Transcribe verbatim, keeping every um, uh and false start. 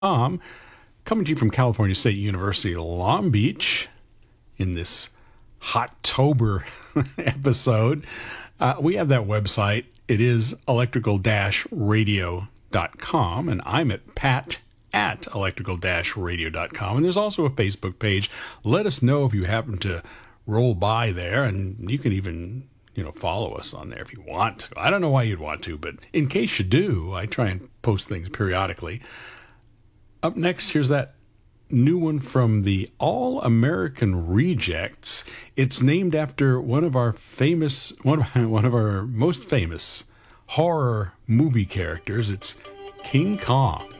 Um, coming to you from California State University, Long Beach, in this Hot-tober episode. Uh, we have that website. It is electrical dash radio dot com, and I'm at Pat at electrical dash radio dot com. And there's also a Facebook page. Let us know if you happen to roll by there, and you can even, you know, follow us on there if you want to. I don't know why you'd want to, but in case you do, I try and post things periodically. Up next, here's that new one from the All-American Rejects. It's named after one of our famous, one of, one of our most famous horror movie characters. It's King Kong.